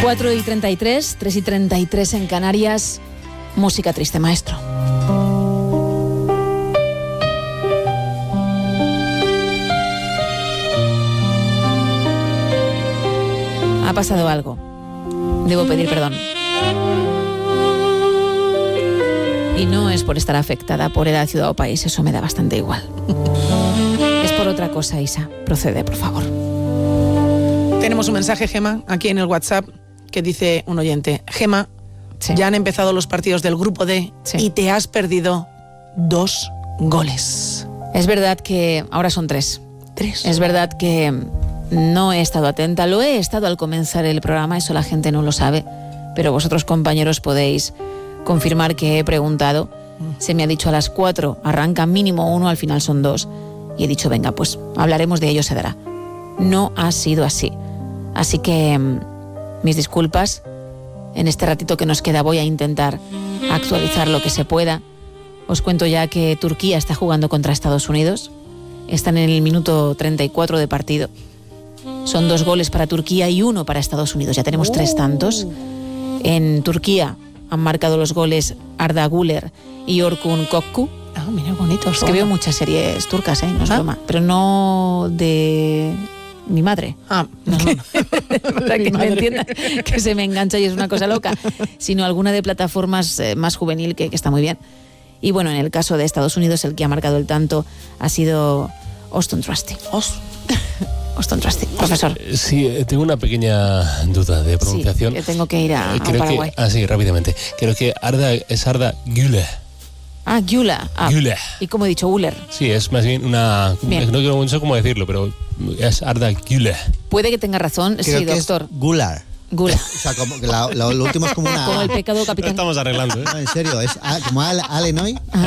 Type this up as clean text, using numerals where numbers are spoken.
4:33, 3:33 en Canarias. Música triste, maestro. Ha pasado algo. Debo pedir perdón. Y no es por estar afectada por edad, ciudad o país, eso me da bastante igual. Es por otra cosa, Isa. Procede, por favor. Tenemos un mensaje, Gema, aquí en el WhatsApp, que dice un oyente: Gema, Sí. ya han empezado los partidos del Grupo D y te has perdido 2 goles. Es verdad que ahora son 3. 3. Es verdad que no he estado atenta. Lo he estado al comenzar el programa, eso la gente no lo sabe, pero vosotros, compañeros, podéis confirmar que he preguntado. Se me ha dicho a las 4 arranca mínimo 1, al final son 2. Y he dicho, venga, pues hablaremos de ello, se dará. No ha sido así. Así que mis disculpas. En este ratito que nos queda voy a intentar actualizar lo que se pueda. Os cuento ya que Turquía está jugando contra Estados Unidos. Están en el minuto 34 de partido. Son 2 goles para Turquía y 1 para Estados Unidos. Ya tenemos 3 tantos. En Turquía han marcado los goles Arda Güler y Orkun Kokku. Ah, mira, bonitos. Es que veo muchas series turcas, no es broma. Pero no de mi madre. Ah, no. Para que me entiendan, que se me engancha y es una cosa loca. Sino alguna de plataformas más juvenil que está muy bien. Y bueno, en el caso de Estados Unidos, el que ha marcado el tanto ha sido Auston Trusty. Auston Trusty, profesor. Sí, tengo una pequeña duda de pronunciación. Sí, que tengo que ir a Paraguay. Sí, rápidamente. Creo que es Arda Güler. Ah, Güler. Güler. Y como he dicho, Güler. Sí, es más bien una... Bien. No sé cómo decirlo, pero es Arda Güler. Puede que tenga razón, Creo sí, que doctor. Es Gular. Güler. O sea, como que lo último es como una... Como el pecado Lo capital. estamos arreglando, ¿eh? No, en serio, es como Ale Noy.